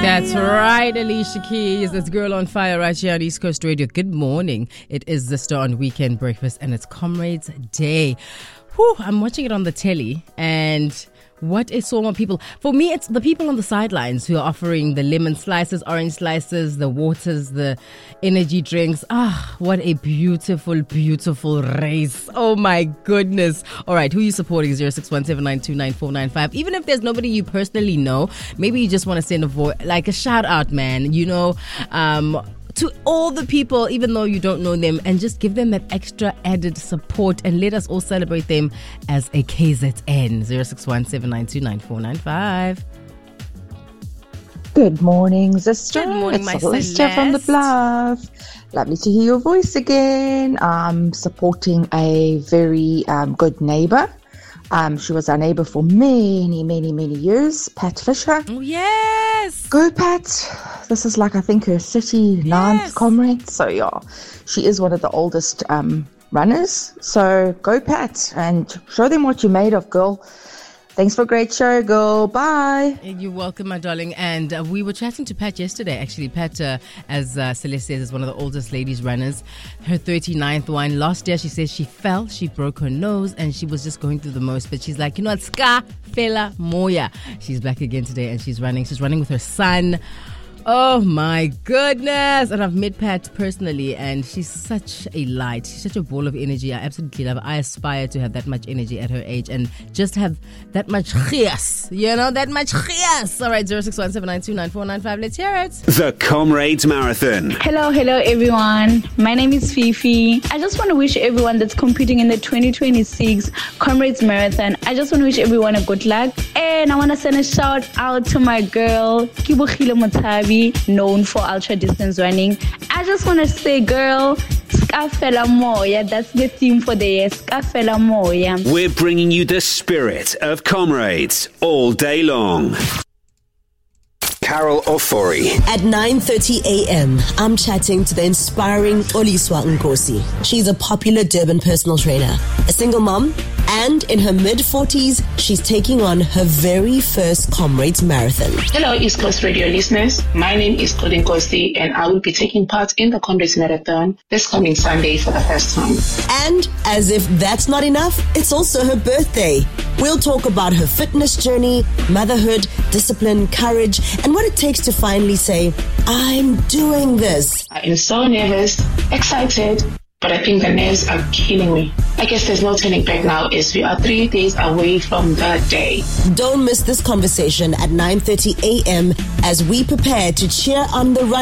That's right, Alicia Keys. That's Girl on Fire right here on East Coast Radio. Good morning. It is Zister on Weekend Breakfast and it's Comrades Day. Whew, I'm watching it on the telly and what is so more people? For me, it's the people on the sidelines who are offering the lemon slices, orange slices, the waters, the energy drinks. Ah, what a beautiful, beautiful race. Oh my goodness. All right, who are you supporting? 0617929495. Even if there's nobody you personally know, maybe you just want to send a shout out, man. To all the people, even though you don't know them, and just give them that extra added support and let us all celebrate them as a KZN. 0617929495. Good morning, Zister. Good morning, my Celeste from the Bluff. Lovely to hear your voice again. I'm supporting a very good neighbor. She was our neighbor for many, many, many years, Pat Fisher. Oh, yes. Go, Pat. This is like, I think, her 39th comrade. So, yeah, she is one of the oldest runners. So, go, Pat, and show them what you're made of, girl. Thanks for a great show, girl. Bye. You're welcome, my darling. And we were chatting to Pat yesterday, actually. Pat, as Celeste says, is one of the oldest ladies runners. Her 39th one. Last year, she says she fell, she broke her nose, and she was just going through the most. But she's like, you know what, ska fela moya. She's back again today, and she's running. She's running with her son. Oh my goodness. And I've met Pat personally and she's such a light. She's such a ball of energy. I absolutely love her. I aspire to have that much energy at her age and just have that much chias. That much chias. All right, 0617929495. Let's hear it. The Comrades Marathon. Hello everyone. My name is Fifi. I just want to wish everyone that's competing in the 2026 Comrades Marathon, I just want to wish everyone a good luck. And I want to send a shout out to my girl, Kibukhile Mutabi, known for ultra distance running. I just want to say, girl, ska fela moya. That's the theme for the year, ska fela moya. We're bringing you the spirit of comrades all day long. Carol Ofori. At 9:30 a.m., I'm chatting to the inspiring Oliswa Nkosi. She's a popular Durban personal trainer, a single mom, and in her mid-40s, she's taking on her very first Comrades Marathon. Hello, East Coast Radio listeners. My name is Colin Kosi, and I will be taking part in the Comrades Marathon this coming Sunday for the first time. And as if that's not enough, it's also her birthday. We'll talk about her fitness journey, motherhood, discipline, courage, and what it takes to finally say, I'm doing this. I am so nervous, excited, but I think the nerves are killing me. I guess there's no turning back now as we are 3 days away from that day. Don't miss this conversation at 9:30 a.m. as we prepare to cheer on the run.